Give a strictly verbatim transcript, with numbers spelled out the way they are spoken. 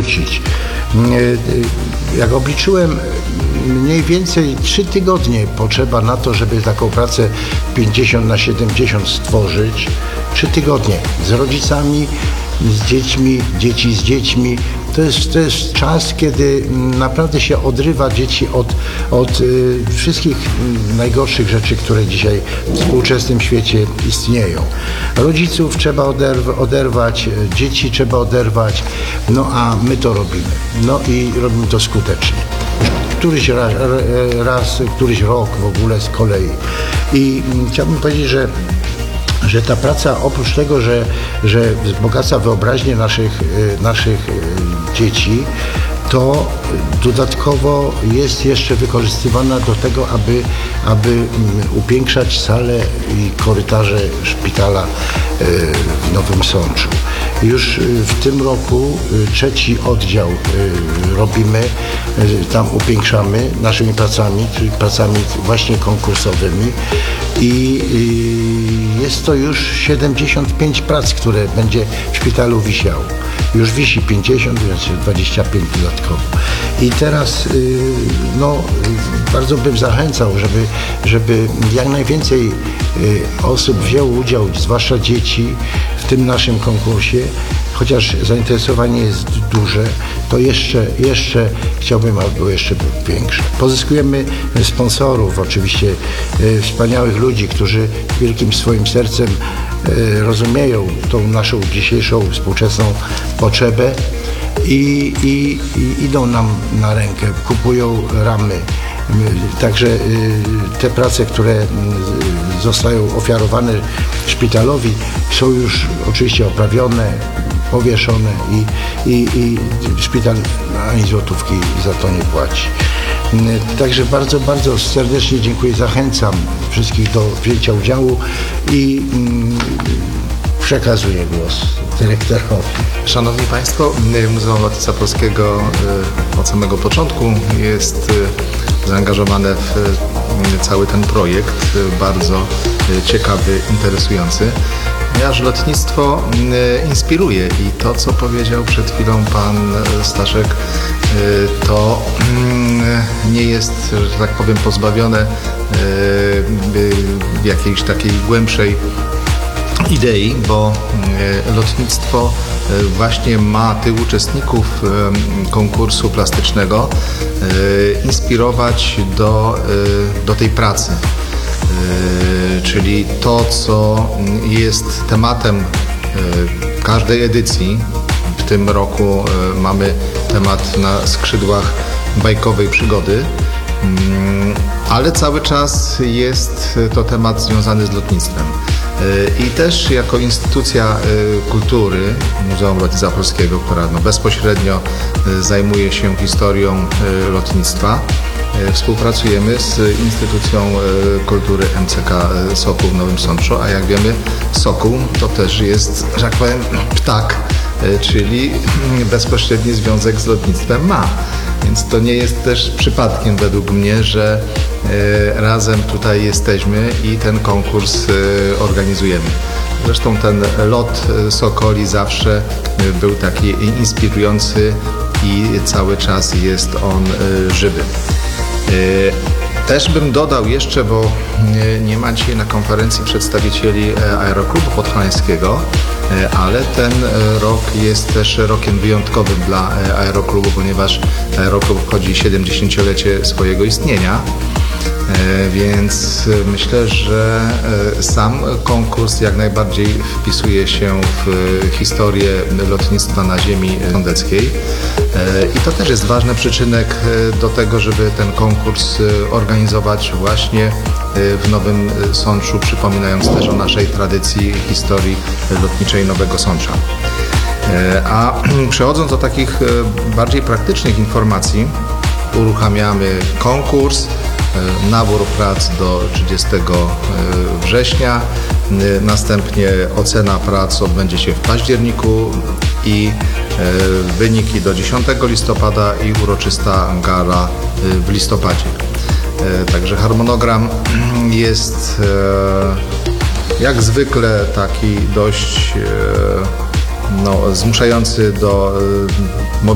wrócić. Jak obliczyłem, mniej więcej trzy tygodnie potrzeba na to, żeby taką pracę pięćdziesiąt na siedemdziesiąt stworzyć. Trzy tygodnie z rodzicami, z dziećmi, dzieci z dziećmi. To jest, to jest czas, kiedy naprawdę się odrywa dzieci od, od y, wszystkich najgorszych rzeczy, które dzisiaj w współczesnym świecie istnieją. Rodziców trzeba oderw- oderwać, dzieci trzeba oderwać, no a my to robimy. No i robimy to skutecznie. Któryś raz, raz któryś rok w ogóle z kolei. I chciałbym powiedzieć, że że ta praca oprócz tego, że, że wzbogaca wyobraźnię naszych, naszych dzieci, to dodatkowo jest jeszcze wykorzystywana do tego, aby, aby upiększać sale i korytarze szpitala w Nowym Sączu. Już w tym roku trzeci oddział robimy, tam upiększamy naszymi pracami, czyli pracami właśnie konkursowymi i jest to już siedemdziesiąt pięć prac, które będzie w szpitalu wisiało. Już wisi pięćdziesiąt, więc dwadzieścia pięć dodatkowo. I teraz no, bardzo bym zachęcał, żeby, żeby jak najwięcej osób wzięło udział, zwłaszcza dzieci, w tym naszym konkursie. Chociaż zainteresowanie jest duże, to jeszcze, jeszcze chciałbym, aby było jeszcze większe. Pozyskujemy sponsorów, oczywiście e, wspaniałych ludzi, którzy wielkim swoim sercem e, rozumieją tą naszą dzisiejszą współczesną potrzebę i, i, i idą nam na rękę, kupują ramy. Także te prace, które zostają ofiarowane szpitalowi, są już oczywiście oprawione, powieszone i, i, i szpital ani złotówki za to nie płaci. Także bardzo, bardzo serdecznie dziękuję, zachęcam wszystkich do wzięcia udziału i mm, przekazuję głos dyrektorowi. Szanowni Państwo, Muzeum Lotnictwa Polskiego od samego początku jest zaangażowane w cały ten projekt, bardzo ciekawy, interesujący, ponieważ lotnictwo inspiruje i to, co powiedział przed chwilą pan Staszek, to nie jest, że tak powiem, pozbawione jakiejś takiej głębszej idei, bo lotnictwo właśnie ma tych uczestników konkursu plastycznego inspirować do, do tej pracy. Czyli to, co jest tematem każdej edycji. W tym roku mamy temat na skrzydłach bajkowej przygody, ale cały czas jest to temat związany z lotnictwem. I też jako instytucja kultury Muzeum Lotnictwa Polskiego, która no bezpośrednio zajmuje się historią lotnictwa, współpracujemy z instytucją kultury M C K Sokół w Nowym Sączu, a jak wiemy, Sokół to też jest, że tak powiem, ptak, czyli bezpośredni związek z lotnictwem ma. Więc to nie jest też przypadkiem według mnie, że razem tutaj jesteśmy i ten konkurs organizujemy. Zresztą ten lot Sokoli zawsze był taki inspirujący i cały czas jest on żywy. Też bym dodał jeszcze, bo nie ma dzisiaj na konferencji przedstawicieli Aeroklubu Podhalańskiego, ale ten rok jest też rokiem wyjątkowym dla Aeroklubu, ponieważ Aeroklub obchodzi siedemdziesięciolecie swojego istnienia. Więc myślę, że sam konkurs jak najbardziej wpisuje się w historię lotnictwa na ziemi sądeckiej i to też jest ważny przyczynek do tego, żeby ten konkurs organizować właśnie w Nowym Sączu, przypominając też o naszej tradycji historii lotniczej Nowego Sącza. A przechodząc do takich bardziej praktycznych informacji, uruchamiamy konkurs, nabór prac do trzydziestego września, następnie ocena prac odbędzie się w październiku i wyniki do dziesiątego listopada i uroczysta gala w listopadzie. Także harmonogram jest jak zwykle taki dość no, zmuszający do